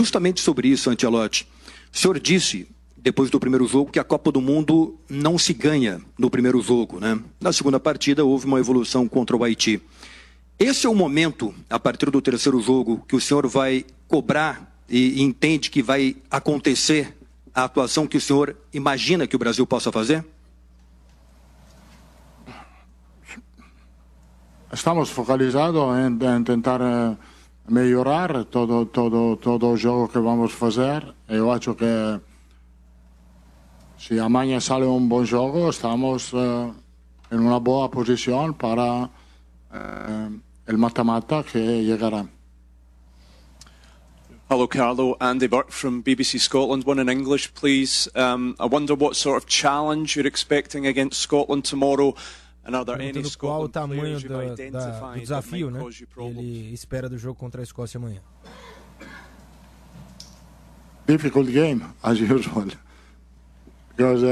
justamente sobre isso, Ancelotti. O senhor disse, depois do primeiro jogo, que a Copa do Mundo não se ganha no primeiro jogo, né? Na segunda partida, houve uma evolução contra o Haiti. Esse é o momento, a partir do terceiro jogo, que o senhor vai cobrar e entende que vai acontecer a atuação que o senhor imagina que o Brasil possa fazer? Estamos focalizados em tentar melhorar todo o jogo que vamos fazer. Eu acho que se amanhã sale um bom jogo, estamos em uma boa posição para o mata-mata que chegará. Hello, Carlo. Andy Burke from BBC Scotland. One in English, please. I wonder what sort of challenge you're expecting against Scotland tomorrow. And are there any qual o Scotland tamanho players you've do identified that desafio, might né? cause you problems? Ele espera do jogo contra a Escócia amanhã. Difficult game, as usual. Because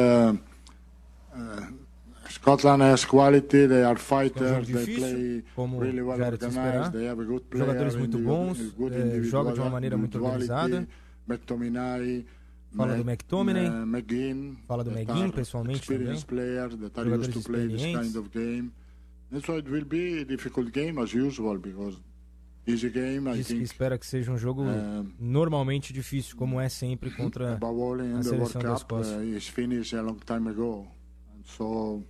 Scotland has quality, they are fighters, they play really well organized, they have a good player, jogadores muito bons, joga de uma maneira muito organizada. McTominay, fala do McTominay, McGinn, fala do McGinn, pessoalmente também. Players that are used to play this kind of game. And so it will be a difficult game as usual, because easy game, I think. Espera que seja um jogo normalmente difícil, como é sempre contra a seleção da Escócia. Is finished a long time ago, and so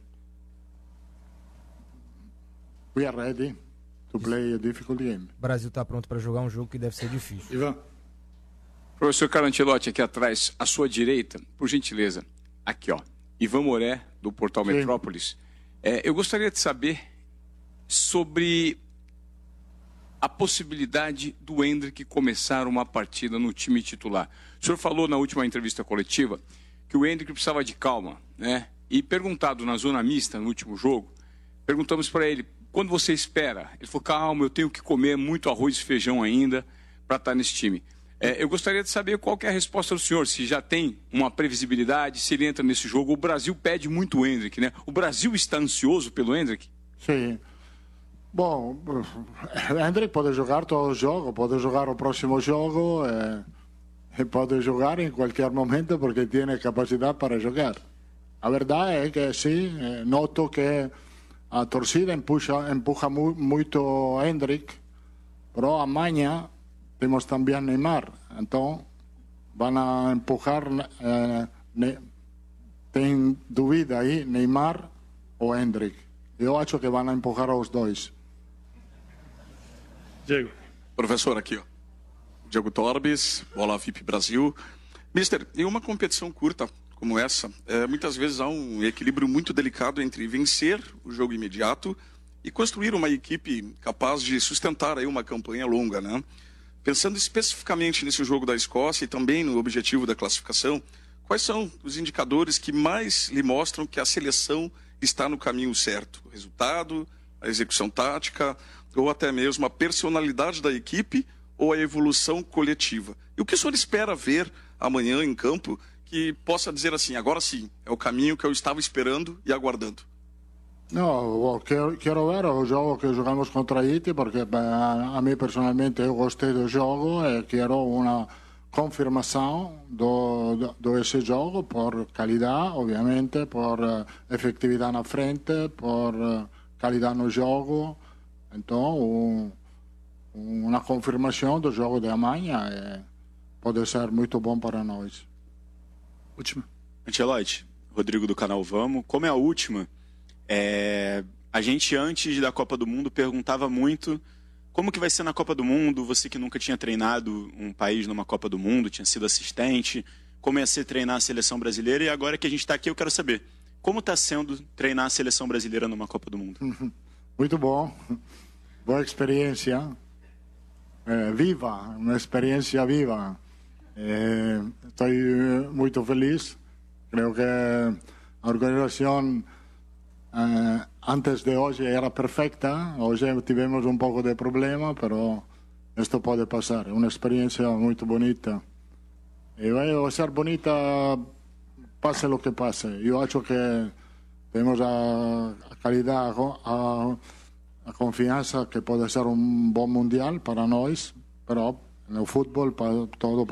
we are ready to play a difficult game. O Brasil está pronto para jogar um jogo que deve ser difícil. Ivan. Professor Carlo Ancelotti, aqui atrás, à sua direita, por gentileza. Aqui, ó. Ivan Moré, do Portal Metrópolis. Eu gostaria de saber sobre a possibilidade do Endrick começar uma partida no time titular. O senhor falou na última entrevista coletiva que o Endrick precisava de calma, né? E perguntado na zona mista, no último jogo, perguntamos para ele, quando você espera? Ele falou, calma, eu tenho que comer muito arroz e feijão ainda para estar nesse time. Eu gostaria de saber qual que é a resposta do senhor, se já tem uma previsibilidade, se ele entra nesse jogo. O Brasil pede muito o Endrick, né? O Brasil está ansioso pelo Endrick? Sim. Bom, o Endrick pode jogar todo o jogo, pode jogar o próximo jogo, pode jogar em qualquer momento porque tem capacidade para jogar. A verdade é que sim, noto que a torcida empuja muito o Endrick, mas amanhã temos também Neymar, então vão empujar, tem dúvida aí, Neymar ou Endrick. Eu acho que vão empujar os dois. Diego. Professor, aqui, ó. Diego Torbes, Bola VIP Brasil. Mister, em uma competição curta como essa, muitas vezes há um equilíbrio muito delicado entre vencer o jogo imediato e construir uma equipe capaz de sustentar aí uma campanha longa, né? Pensando especificamente nesse jogo da Escócia e também no objetivo da classificação, quais são os indicadores que mais lhe mostram que a seleção está no caminho certo? O resultado, a execução tática ou até mesmo a personalidade da equipe ou a evolução coletiva? E o que o senhor espera ver amanhã em campo que possa dizer assim, agora sim, é o caminho que eu estava esperando e aguardando? Não, quero ver o jogo que jogamos contra Haiti, porque a mim personalmente eu gostei do jogo e quero uma confirmação do esse jogo por qualidade, obviamente, por efetividade na frente, por qualidade no jogo. Então, uma confirmação do jogo de amanhã pode ser muito bom para nós. Última. Ancelotti, Rodrigo do canal Vamos. Como é a última, a gente antes da Copa do Mundo perguntava muito como que vai ser na Copa do Mundo, você que nunca tinha treinado um país numa Copa do Mundo, tinha sido assistente, como ia ser treinar a seleção brasileira, e agora que a gente está aqui eu quero saber, como está sendo treinar a seleção brasileira numa Copa do Mundo? Muito bom, boa experiência, viva, uma experiência viva. Estou muito feliz, creio que a organização antes de hoje era perfeita, hoje tivemos um pouco de problema, mas isto pode passar, é uma experiência muito bonita. E vai ser bonita, passe o que passe. Eu acho que temos a qualidade, a confiança que pode ser um bom mundial para nós, mas no futebol todo